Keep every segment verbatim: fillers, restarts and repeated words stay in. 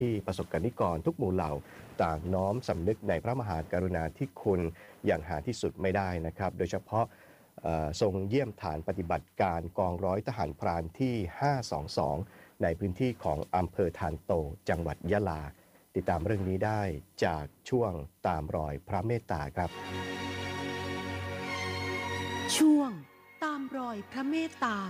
ที่ประสบกนิกรทุกหมู่เหล่าต่างน้อมสำนึกในพระมหากรุณาธิคุณอย่างหาที่สุดไม่ได้นะครับโดยเฉพาะทรงเยี่ยมฐานปฏิบัติการกองร้อยทหารพรานที่ห้าสองสองในพื้นที่ของอำเภอธารโตจังหวัดยะลาติดตามเรื่องนี้ได้จากช่วงตามรอยพระเมตตาครับช่วงตามรอยพระเมตตา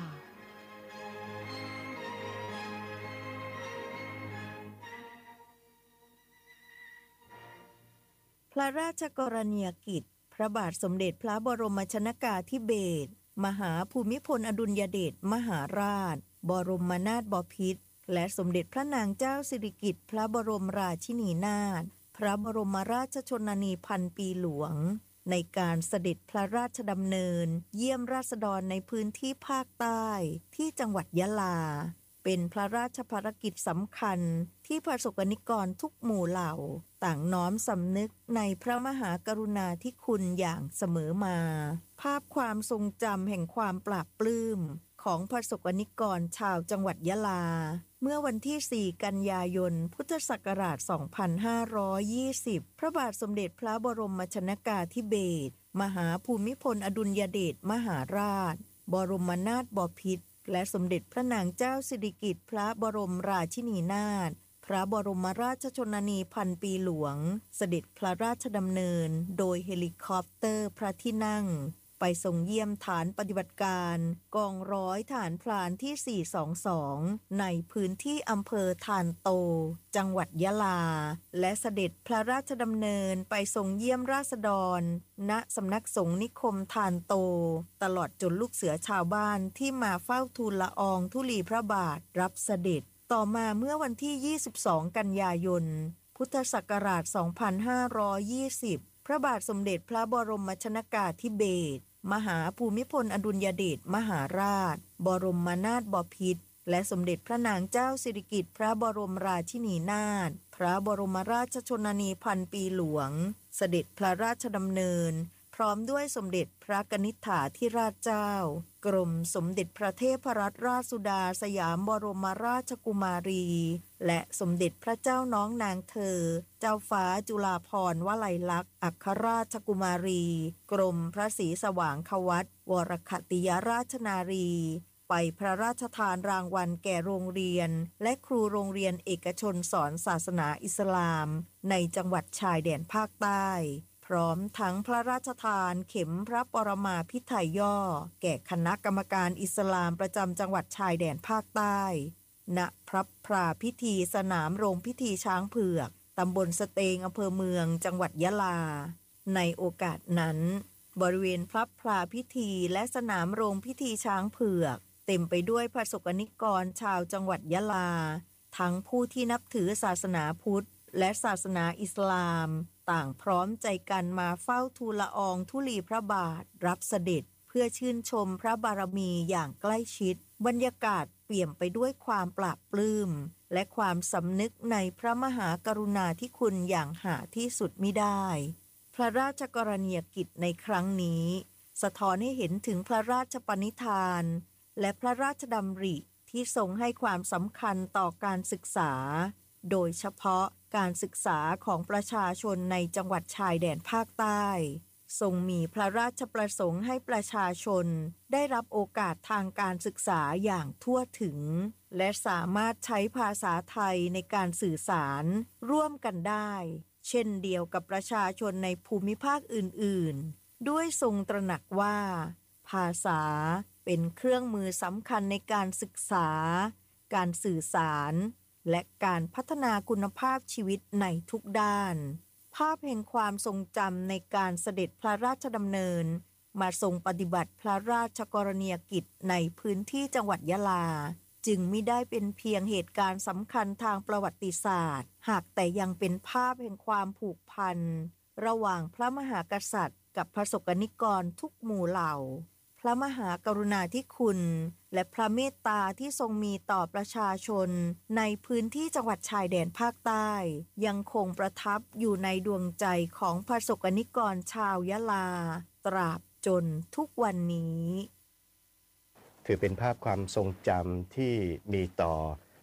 พระราชกรณียกิจพระบาทสมเด็จพระบรมชนกาธิเบศรมหาภูมิพลอดุลยเดชมหาราชบรมนาถบพิตรและสมเด็จพระนางเจ้าสิริกิติ์พระบรมราชินีนาถพระบรมราชชนนีพันปีหลวงในการเสด็จพระราชดำเนินเยี่ยมราษฎรในพื้นที่ภาคใต้ที่จังหวัดยะลาเป็นพระราชภารกิจสำคัญที่ประสบกนิกรทุกหมู่เหล่าต่างน้อมสำนึกในพระมหากรุณาธิคุณอย่างเสมอมาภาพความทรงจำแห่งความปลาบปลื้มของประสบกนิกรชาวจังหวัดยะลาเมื่อวันที่สี่กันยายนพุทธศักราชสองพันห้าร้อยยี่สิบพระบาทสมเด็จพระบรมชนกาธิเบศรมหาภูมิพลอดุลยเดชมหาราชบรมนาถบพิตรและสมเด็จพระนางเจ้าสิริกิติ์พระบรมราชินีนาถพระบรมราชชนนีพันปีหลวงเสด็จพระราชดำเนินโดยเฮลิคอปเตอร์พระที่นั่งไปทรงเยี่ยมฐานปฏิบัติการกองร้อยฐานพรานที่สี่สองสองในพื้นที่อำเภอธารโตจังหวัดยะลาและเสด็จพระราชดำเนินไปทรงเยี่ยมราษฎรณสำนักสงฆ์นิคมธารโตตลอดจนลูกเสือชาวบ้านที่มาเฝ้าทูลละอองธุลีพระบาทรับเสด็จต่อมาเมื่อวันที่ยี่สิบสองกันยายนพุทธศักราชสองพันห้าร้อยยี่สิบพระบาทสมเด็จพระบรมชนกาธิเบศรมหาภูมิพลอดุลยเดชมหาราชบรมนาถบพิตรและสมเด็จพระนางเจ้าสิริกิติ์พระบรมราชินีนาถพระบรมราชชนนีพันปีหลวงเสด็จพระราชดำเนินพร้อมด้วยสมเด็จพระกนิษฐาธิราชเจ้ากรมสมเด็จพระเทพรัตนราชสุดาสยามบรมราชกุมารีและสมเด็จพระเจ้าน้องนางเธอเจ้าฟ้าจุฬาภรณ์วลัยลักษณ์อัครราชกุมารีกรมพระศรีสว่างควัตรวรคติยราชนารีไปพระราชทานรางวัลแก่โรงเรียนและครูโรงเรียนเอกชนสอนศาสนาอิสลามในจังหวัดชายแดนภาคใต้พร้อมทั้งพระราชทานเข็มพระปรมาภิไธยย่อแก่คณะกรรมการอิสลามประจำจังหวัดชายแดนภาคใต้ณพระพราพิธีสนามโรงพิธีช้างเผือกตำบลสเตงอำเภอเมืองจังหวัดยะลาในโอกาสนั้นบริเวณพระพราพิธีและสนามโรงพิธีช้างเผือกเต็มไปด้วยประสบกนิกรชาวจังหวัดยะลาทั้งผู้ที่นับถือศาสนาพุทธและศาสนาอิสลามต่างพร้อมใจกันมาเฝ้าทูลละอองธุลีพระบาทรับเสด็จเพื่อชื่นชมพระบารมีอย่างใกล้ชิดบรรยากาศเปี่ยมไปด้วยความปลาบปลื้มและความสำนึกในพระมหากรุณาธิคุณอย่างหาที่สุดมิได้พระราชกรณียกิจในครั้งนี้สะท้อนให้เห็นถึงพระราชปณิธานและพระราชดำริที่ทรงให้ความสำคัญต่อการศึกษาโดยเฉพาะการศึกษาของประชาชนในจังหวัดชายแดนภาคใต้ทรงมีพระราชประสงค์ให้ประชาชนได้รับโอกาสทางการศึกษาอย่างทั่วถึงและสามารถใช้ภาษาไทยในการสื่อสารร่วมกันได้เช่นเดียวกับประชาชนในภูมิภาคอื่นๆด้วยทรงตระหนักว่าภาษาเป็นเครื่องมือสำคัญในการศึกษาการสื่อสารและการพัฒนาคุณภาพชีวิตในทุกด้านภาพแห่งความทรงจำในการเสด็จพระราชดำเนินมาทรงปฏิบัติพระราชกรณียกิจในพื้นที่จังหวัดยะลาจึงมิได้เป็นเพียงเหตุการณ์สำคัญทางประวัติศาสตร์หากแต่ยังเป็นภาพแห่งความผูกพันระหว่างพระมหากษัตริย์กับประสบกนิกรทุกหมู่เหล่าพระมหากรุณาธิคุณและพระเมตตาที่ทรงมีต่อประชาชนในพื้นที่จังหวัดชายแดนภาคใต้ยังคงประทับอยู่ในดวงใจของประสบกนิกรชาวยะลาตราบจนทุกวันนี้ถือเป็นภาพความทรงจำที่มีต่อ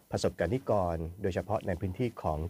ประสบการนิกร โดยเฉพาะในพื้นที่ของ